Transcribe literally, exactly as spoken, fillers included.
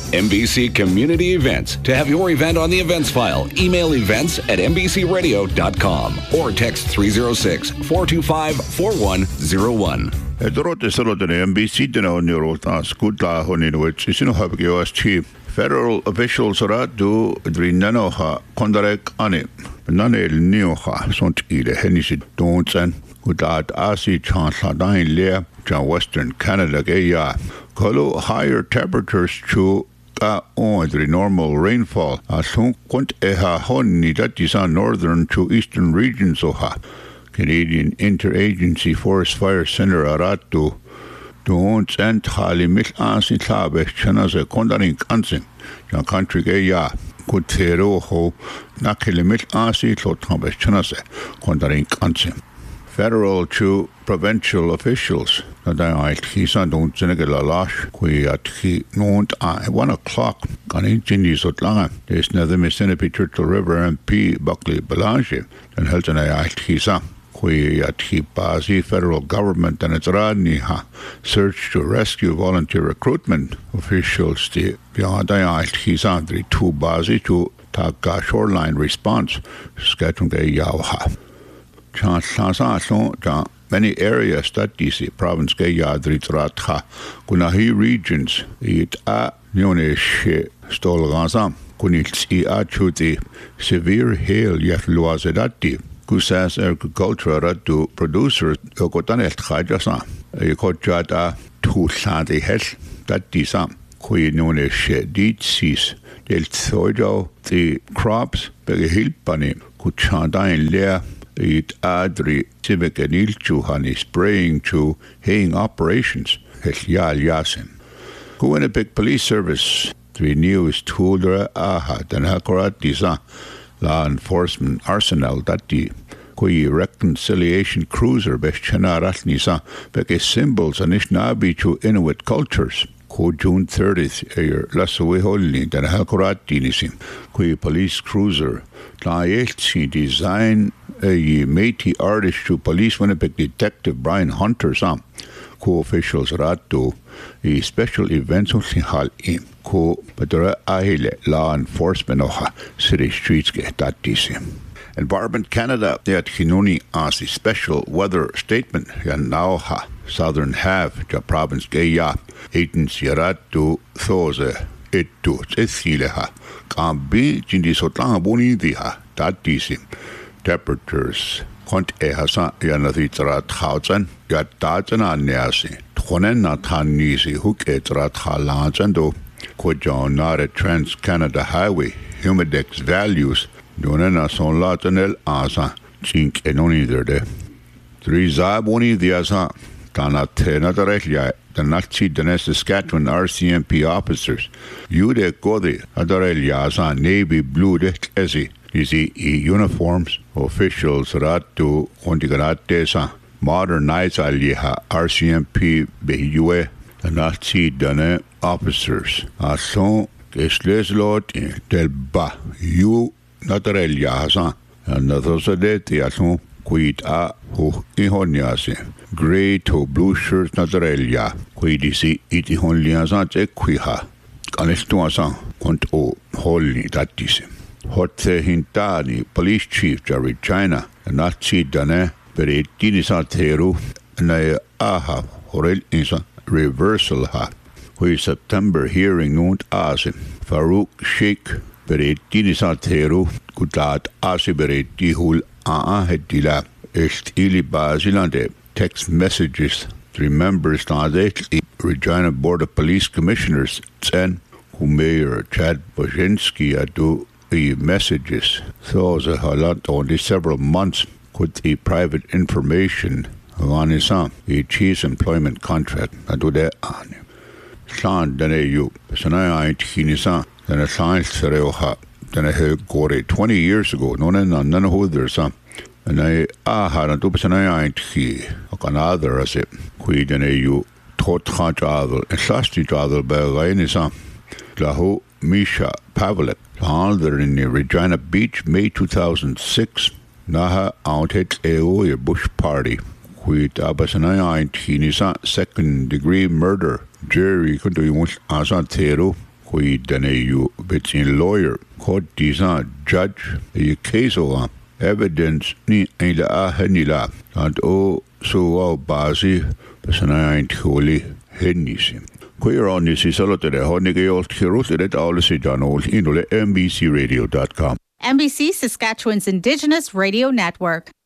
M B C Community Events. To have your event on the events file, email events at m b c radio dot com or text three oh six, four two five, four one oh one. Edrote salodene M B C deno neurota skutla honinwich isino habgios chief. Federal officials radu drinanoha kondarek ani. Nanel neoha sont ile henisid don'tsen. Gudat asi chansla dain lea jan Western Canada geya. Kolo higher temperatures chu ka on the normal rainfall. Asun kunt eha honni datisa northern to eastern regions oha. Canadian Interagency Forest Fire Center aratu don'ts and hali mil asi tlabe chanaze kondarin kansin. Jan country geya. Kutero ho nakele mil asi tlotabe chanaze kondarin kansin. Federal to provincial officials. There's another Mississippi Turtle River M P Buckley Belanger and held an Alkisa. Bazi federal government and its Radniha search to rescue volunteer recruitment officials. The Alkisa two Bazi to Taka shoreline response. Sketchung Yawaha. Many areas that D C province ke yadritratha kunahi regions it a nyonesh stolgazam kunils I achuti severe hail yatluazedati kusas agriculture ratu producers yokotanet khajasa yokojata tuladi hel that disam kui nyonesh ditsis del sojo the crops begehilpani kuchadain lea it adri civicanil chuhani spraying to haying operations hel yasin. Winnipeg Police Service three news tuldra aha dan hakorat disa law enforcement arsenal dati kui reconciliation cruiser bechana ratnisa beke symbols anishnabi to Inuit cultures. Ko June thirtieth ayer lasawe holni dan hakorat dinisim kui police cruiser la yeltsi design a Métis artist to police Winnipeg detective Brian Hunter sam co-officials ratu a special events hal im co padra ahile law enforcement oha city streets get that disim. Environment Canada at Hinuni as a special weather statement yan now ha southern half the province geya agency ratu those it to tsileha kambi jindi sotlang boni diha that disim. Temperatures kont ehasa yanati trat khautan yatatan anyasi thonen nathanisi huketrat khalajando kojonare Trans Canada Highway humidex values donena son latanel asa chink enoni derde three zaboni diasa tanatena darelia the Nazi Danes Saskatchewan R C M P officers yude godi adarelia asa navy blue de ezi Isi uniforms officials ratu kontigaratesa modernize aliha R C M P behue the Nazi dane officers ason kesleslot del ba you natureliasa another sadeti ason quid a ho ihoniase gray to blue shirts natrelia quidisi itihoniasa equiha kanestuasa kont o holni datise. Hotte hintani police chief Jerry China Nazi dane bere dinisa teru na aha horel insa reversal ha hui September hearing nunt asim Farouk Sheikh bere dinisa teru kudat asi bere dihul a hedila est ili bazilande text messages three members the Regina Board of Police Commissioners ten who Mayor Chad Bozinski adu the messages so the halat only several months could the private information on his own the chief's employment contract I do that on Shan dene you sanai tinisa then a science sereoha then a gore twenty years ago no none none who there's some and I ah had to sanai ti another as it qui dene you tot khajadel and slasti jadel be gainisa lahu Misha Pavlik Alder in the Regina Beach, May two thousand six, Naha outed a Bush party. With Abasanaya Tinisa second degree murder. Jerry could do Asatero, kui dane yu betsin lawyer court disa judge e keso evidence ni ila ahanila and o so au basi besana intuli hennisi Queer on this is a lot of the Honigay Kirut at Alice Donald in M B C radio dot com. N B C Saskatchewan's Indigenous Radio Network.